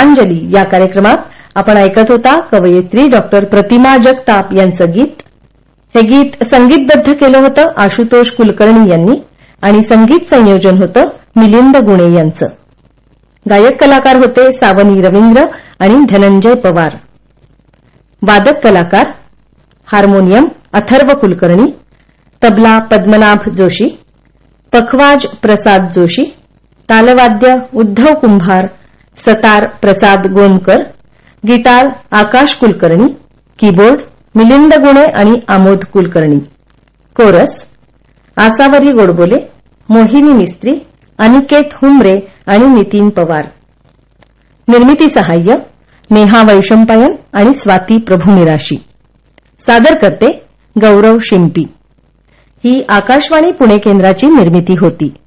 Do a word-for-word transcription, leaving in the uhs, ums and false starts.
गीतांजली या कार्यक्रमात आपण ऐकत होता कवयित्री डॉक्टर प्रतिमा जगताप यांचं गीत. हे गीत संगीतबद्ध केलं होतं आशुतोष कुलकर्णी यांनी आणि संगीत संयोजन होतं मिलिंद गुणे यांचं. गायक कलाकार होते सावनी रवींद्र आणि धनंजय पवार. वादक कलाकार हार्मोनियम अथर्व कुलकर्णी, तबला पद्मनाभ जोशी, पखवाज प्रसाद जोशी, तालवाद्य उद्धव कुंभार, सतार प्रसाद गोंदकर, गिटार आकाश कुलकर्णी, कीबोर्ड मिलिंद गुणे आणि आमोद कुलकर्णी. कोरस आसावरी गोडबोले, मोहिनी मिस्त्री, अनिकेत हुमरे आणि नितीन पवार. निर्मिती सहाय्य नेहा वैशंपायन आणि स्वाती प्रभुनिराशी. सादर करते गौरव शिंपी. ही आकाशवाणी पुणे केंद्राची निर्मिती होती.